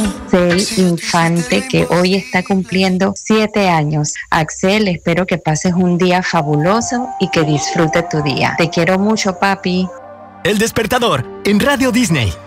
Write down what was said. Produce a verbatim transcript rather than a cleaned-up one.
Axel Infante, que hoy está cumpliendo siete años. Axel, espero que pases un día fabuloso y que disfrutes tu día. Te quiero mucho, papi. El Despertador, en Radio Disney.